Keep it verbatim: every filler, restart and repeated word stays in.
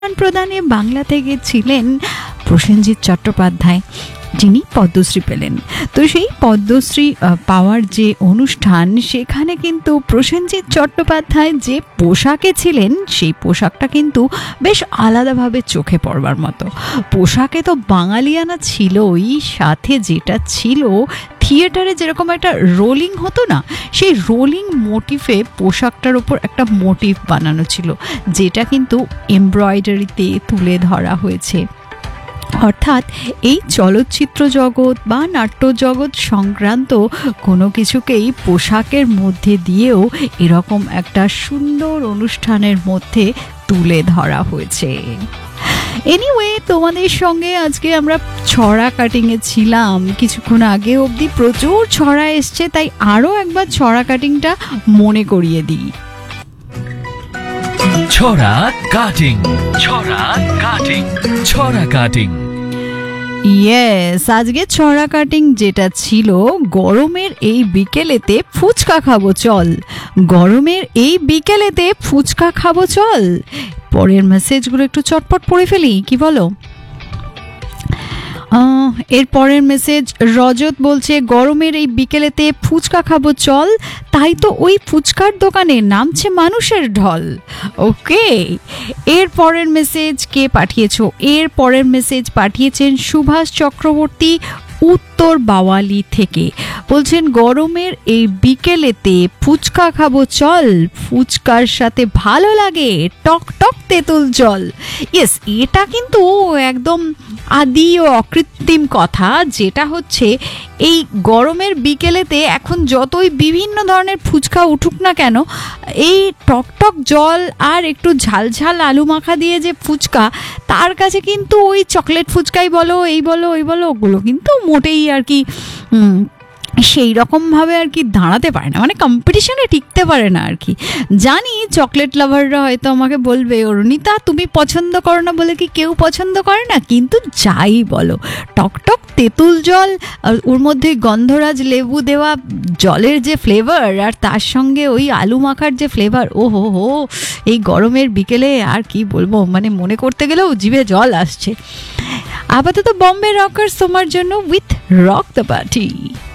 প্রদানে বাংলা থেকে ছিলেন প্রসেনজিৎ চট্টোপাধ্যায়, যিনি পদ্মশ্রী পেলেন। তো সেই পদ্মশ্রী পাওয়ার যে অনুষ্ঠান, সেখানে কিন্তু প্রসেনজিৎ চট্টোপাধ্যায় যে পোশাকে ছিলেন, সেই পোশাকটা কিন্তু বেশ আলাদাভাবে চোখে পড়বার মতো। পোশাকে তো বাঙালিয়ানা ছিলই, সাথে যেটা ছিল থিয়েটারে যেরকম একটা রোলিং হতো না, সেই রোলিং মোটিফে পোশাকটার ওপর একটা মোটিভ বানানো ছিল, যেটা কিন্তু এমব্রয়ডারিতে তুলে ধরা হয়েছে। অর্থাৎ এই চলচ্চিত্র জগৎ বা নাট্য জগৎ সংক্রান্ত কোনো কিছুকেই পোশাকের মধ্যে দিয়েও এরকম একটা সুন্দর অনুষ্ঠানের মধ্যে তুলে ধরা হয়েছে। এনিওয়ে, তোমাদের সঙ্গে আজকে আমরা ছড়া কাটিংয়ে ছিলাম। কিছুক্ষণ আগে অবধি প্রচুর ছড়া এসছে, তাই আরও একবার ছড়া কাটিংটা মনে করিয়ে দিই। ছড়া কাটিং, ছড়া কাটিং, ছড়া কাটিং। ইয়েস, আজকে ছড়া কাটিং যেটা ছিল, গরমের এই বিকেলেতে ফুচকা খাবো চল, গরমের এই বিকেলেতে ফুচকা খাবো চল। পরের মেসেজগুলো একটু চটপট পড়ে ফেলি, কি বলো? এর পরের মেসেজ, রজত বলছে গরমের এই বিকেলেতে ফুচকা খাবো চল, তাই তো ওই ফুচকার দোকানে নামছে মানুষের ঢল। ওকে, এর পরের মেসেজ কে পাঠিয়েছো? এর পরের মেসেজ পাঠিয়েছেন সুভাষ চক্রবর্তী উত্তর বাওয়ালি থেকে। বলছেন গরমের এই বিকেলেতে ফুচকা খাবো চল, ফুচকার সাথে ভালো লাগে টক টক তেঁতুল জল। ইয়েস, এটা কিন্তু একদম আদি ও অকৃত্রিম কথা, যেটা হচ্ছে এই গরমের বিকেলেতে এখন যতই বিভিন্ন ধরনের ফুচকা উঠুক না কেন, এই টকটক জল আর একটু ঝালঝাল আলু মাখা দিয়ে যে ফুচকা, তার কাছে কিন্তু ওই চকলেট ফুচকাই বলো, এই বলো ওই বলো, ওগুলো কিন্তু মোটেই আর কি সেই রকমভাবে আর কি দাঁড়াতে পারে না, মানে কম্পিটিশনে টিকতে পারে না আর কি। জানি চকলেট লাভাররা হয়তো আমাকে বলবে, অরুণিতা তুমি পছন্দ করো না বলে কি কেউ পছন্দ করে না? কিন্তু যাই বলো, টকটক তেঁতুল জল, ওর মধ্যে গন্ধরাজ লেবু দেওয়া জলের যে ফ্লেভার, আর তার সঙ্গে ওই আলু মাখার যে ফ্লেভার, ও হো হো, এই গরমের বিকেলে আর কি বলবো, মানে মনে করতে গেলেও জিভে জল আসছে। আপাতত বম্বে রকার্স তোমার জন্য উইথ রক দ্য পার্টি।